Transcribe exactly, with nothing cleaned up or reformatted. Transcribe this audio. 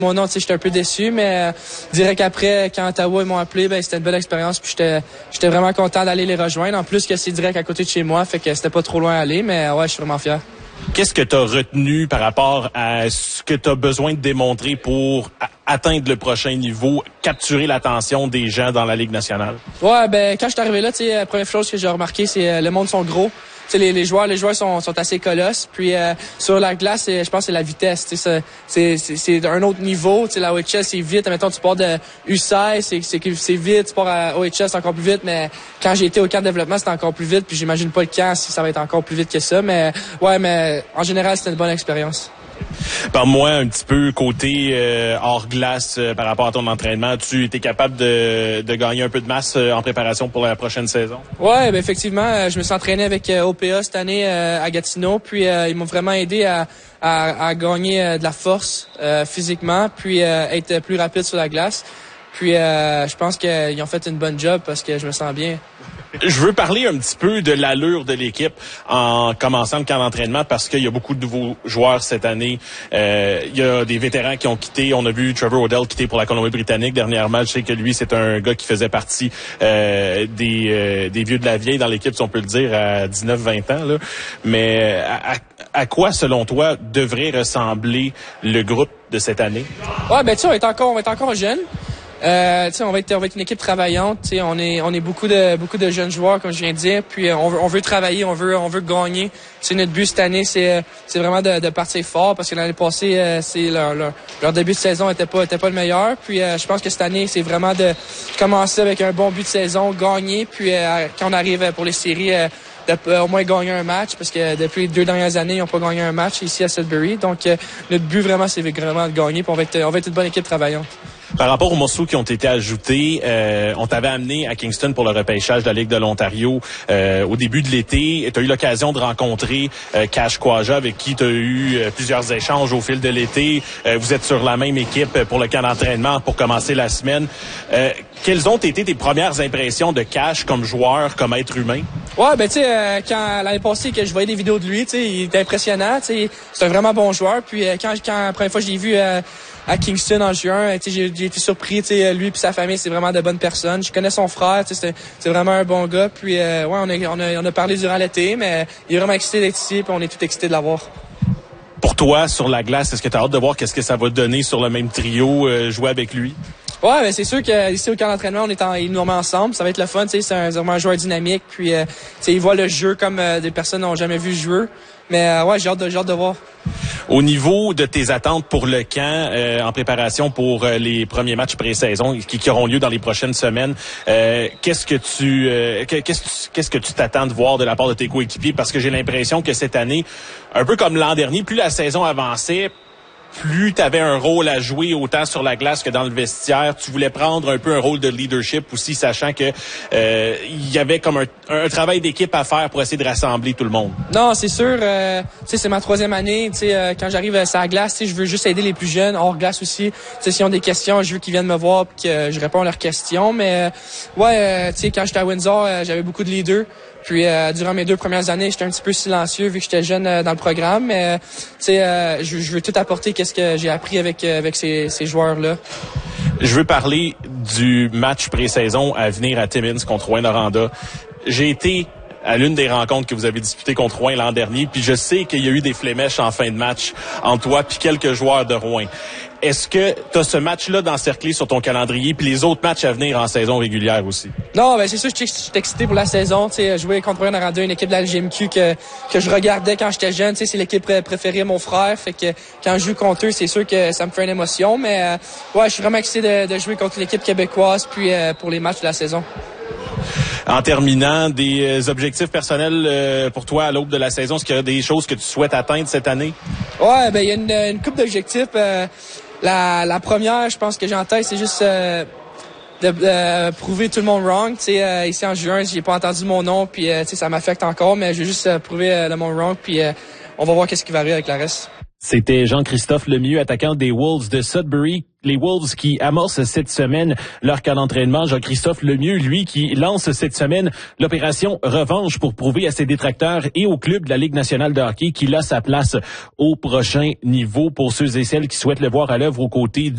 Mon nom, tu sais, j'étais un peu déçu, mais euh, direct après, quand Ottawa ils m'ont appelé, ben c'était une belle expérience, puis j'étais j'étais vraiment content d'aller les rejoindre. En plus que c'est direct à côté de chez moi, fait que c'était pas trop loin à aller, mais ouais, je suis vraiment fier. Qu'est-ce que tu as retenu par rapport à ce que tu as besoin de démontrer pour atteindre le prochain niveau, capturer l'attention des gens dans la Ligue nationale? Ouais, ben quand je suis arrivé là, tu sais, la première chose que j'ai remarqué, c'est euh, le monde sont gros. Tu sais, les, les joueurs, les joueurs sont, sont assez colosses. Puis euh, sur la glace, je pense que c'est la vitesse. Tu sais, c'est, c'est, c'est un autre niveau. Tu sais, la O H L, c'est vite. Mettons, tu pars de U seize, c'est, c'est, c'est vite. Tu pars à O H L, c'est encore plus vite. Mais quand j'ai été au camp de développement, c'était encore plus vite. Puis j'imagine pas le camp si ça va être encore plus vite que ça. Mais ouais, mais en général, c'était une bonne expérience. Parle-moi un petit peu côté euh, hors glace euh, par rapport à ton entraînement. Tu étais capable de, de gagner un peu de masse euh, en préparation pour la prochaine saison? Ouais, ben effectivement, euh, je me suis entraîné avec euh, O P A cette année euh, à Gatineau, puis euh, ils m'ont vraiment aidé à, à, à gagner euh, de la force euh, physiquement, puis euh, être plus rapide sur la glace. Puis euh, je pense qu'ils ont fait une bonne job parce que je me sens bien. Je veux parler un petit peu de l'allure de l'équipe en commençant le camp d'entraînement parce qu'il y a beaucoup de nouveaux joueurs cette année. Euh, il y a des vétérans qui ont quitté. On a vu Trevor O'Dell quitter pour la Colombie-Britannique dernièrement. Je sais que lui, c'est un gars qui faisait partie euh, des, euh, des vieux de la vieille dans l'équipe, si on peut le dire, à dix-neuf vingt ans. Là. Mais à, à quoi, selon toi, devrait ressembler le groupe de cette année? Ouais, ben tu sais, on est encore, on est encore jeune. Euh, tu sais, on va être, on va être une équipe travaillante. Tu sais, on est, on est beaucoup de, beaucoup de jeunes joueurs, comme je viens de dire. Puis on veut, on veut travailler, on veut, on veut gagner. C'est notre but cette année, c'est, c'est vraiment de, de partir fort parce que l'année passée, euh, c'est leur, leur, leur début de saison était pas, était pas le meilleur. Puis euh, je pense que cette année, c'est vraiment de commencer avec un bon but de saison, gagner. Puis euh, quand on arrive pour les séries, euh, de euh, au moins gagner un match parce que depuis les deux dernières années, ils n'ont pas gagné un match ici à Sudbury. Donc euh, notre but vraiment, c'est vraiment de gagner. Puis on va être, on va être une bonne équipe travaillante. Par rapport aux morceaux qui ont été ajoutés, euh, on t'avait amené à Kingston pour le repêchage de la Ligue de l'Ontario euh, au début de l'été. Tu as eu l'occasion de rencontrer euh, Cash Quaja avec qui tu as eu euh, plusieurs échanges au fil de l'été. Euh, vous êtes sur la même équipe pour le camp d'entraînement pour commencer la semaine. Euh, quelles ont été tes premières impressions de Cash comme joueur, comme être humain? Ouais, ben tu sais, euh, quand l'année passée que je voyais des vidéos de lui, tu sais, il était impressionnant. Tu sais, c'est un vraiment bon joueur. Puis euh, quand, quand la première fois que je l'ai vu euh, à Kingston en juin, tu sais, j'ai, j'ai été surpris. Tu sais, lui et sa famille, c'est vraiment de bonnes personnes. Je connais son frère. Tu sais, c'est, c'est vraiment un bon gars. Puis euh, ouais, on a, on a, on a parlé durant l'été, mais il est vraiment excité d'être ici. Puis on est tout excité de l'avoir. Pour toi, sur la glace, est-ce que tu as hâte de voir qu'est-ce que ça va donner sur le même trio, euh, jouer avec lui? Ouais, ben c'est sûr qu'ici au camp d'entraînement, on est en, il nous met ensemble. Ça va être le fun, tu sais, c'est un, vraiment un joueur dynamique. Puis, euh, tu sais, il voit le jeu comme euh, des personnes n'ont jamais vu jouer. Mais euh, ouais, j'ai hâte de, j'ai hâte de voir. Au niveau de tes attentes pour le camp, euh, en préparation pour euh, les premiers matchs pré-saison qui, qui auront lieu dans les prochaines semaines, euh, qu'est-ce que tu, euh, qu'est-ce, qu'est-ce que tu t'attends de voir de la part de tes coéquipiers? Parce que j'ai l'impression que cette année, un peu comme l'an dernier, plus la saison avançait, plus tu avais un rôle à jouer autant sur la glace que dans le vestiaire. Tu voulais prendre un peu un rôle de leadership aussi, sachant que euh, il y avait comme un, un travail d'équipe à faire pour essayer de rassembler tout le monde. Non, c'est sûr. Euh, tu sais, c'est ma troisième année. Tu sais, euh, quand j'arrive à la glace, tu sais, je veux juste aider les plus jeunes hors glace aussi. Tu sais, s'ils ont des questions, je veux qu'ils viennent me voir et que je réponds à leurs questions. Mais euh, ouais, euh, tu sais, quand j'étais à Windsor, euh, j'avais beaucoup de leaders. Puis euh, durant mes deux premières années, j'étais un petit peu silencieux vu que j'étais jeune euh, dans le programme. Mais tu sais, euh, je, je veux tout apporter qu'est-ce que j'ai appris avec euh, avec ces, ces joueurs-là. Je veux parler du match pré-saison à venir à Timmins contre Rouyn-Noranda. J'ai été à l'une des rencontres que vous avez disputées contre Rouyn l'an dernier, puis je sais qu'il y a eu des flémèches en fin de match entre toi puis quelques joueurs de Rouyn. Est-ce que tu as ce match-là d'encerclé sur ton calendrier puis les autres matchs à venir en saison régulière aussi? Non, ben c'est sûr, je suis excité pour la saison. Tu sais, jouer contre Rouyn-Noranda, une équipe de la L G M Q que que je regardais quand j'étais jeune. Tu sais, c'est l'équipe préférée de mon frère. Fait que quand je joue contre eux, c'est sûr que ça me fait une émotion. Mais euh, ouais, je suis vraiment excité de, de jouer contre l'équipe québécoise puis euh, pour les matchs de la saison. En terminant, des objectifs personnels euh, pour toi à l'aube de la saison, est-ce qu'il y a des choses que tu souhaites atteindre cette année? Ouais, ben il y a une, une couple d'objectifs. Euh, la, la première, je pense que j'ai en tête, c'est juste euh, de, de prouver tout le monde wrong. Tu sais, euh, ici en juin, j'ai pas entendu mon nom, puis euh, tu sais, ça m'affecte encore, mais je veux juste euh, prouver euh, le monde wrong, puis euh, on va voir qu'est-ce qui va arriver avec la reste. C'était Jean-Christophe Lemieux, attaquant des Wolves de Sudbury. Les Wolves qui amorcent cette semaine leur camp d'entraînement. Jean-Christophe Lemieux, lui, qui lance cette semaine l'opération Revanche pour prouver à ses détracteurs et au club de la Ligue nationale de hockey qu'il a sa place au prochain niveau pour ceux et celles qui souhaitent le voir à l'œuvre aux côtés